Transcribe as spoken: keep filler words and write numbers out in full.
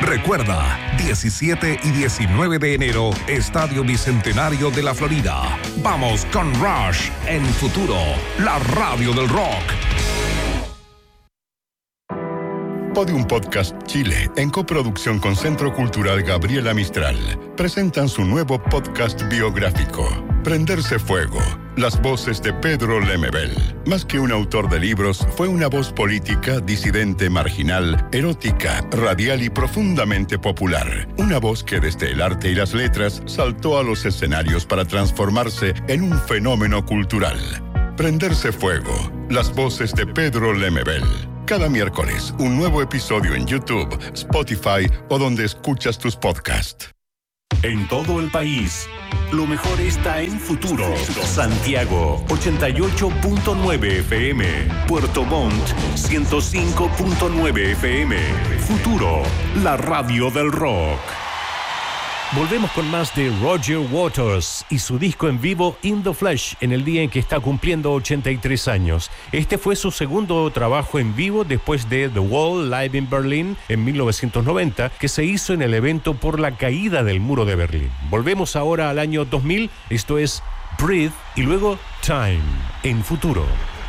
Recuerda, diecisiete y diecinueve de enero, Estadio Bicentenario de la Florida. Vamos con Rush en Futuro, la radio del rock. Podium Podcast Chile, en coproducción con Centro Cultural Gabriela Mistral, presentan su nuevo podcast biográfico, Prenderse Fuego. Las voces de Pedro Lemebel. Más que un autor de libros, fue una voz política, disidente, marginal, erótica, radial y profundamente popular. Una voz que desde el arte y las letras saltó a los escenarios para transformarse en un fenómeno cultural. Prenderse Fuego. Las voces de Pedro Lemebel. Cada miércoles, un nuevo episodio en YouTube, Spotify o donde escuchas tus podcasts. En todo el país, lo mejor está en Futuro. Santiago, ochenta y ocho punto nueve F M. Puerto Montt, ciento cinco punto nueve F M. Futuro, la radio del rock. Volvemos con más de Roger Waters y su disco en vivo In the Flesh en el día en que está cumpliendo ochenta y tres años. Este fue su segundo trabajo en vivo después de The Wall Live in Berlin en mil novecientos noventa, que se hizo en el evento por la caída del muro de Berlín. Volvemos ahora al año dos mil, esto es Breathe y luego Time en Futuro.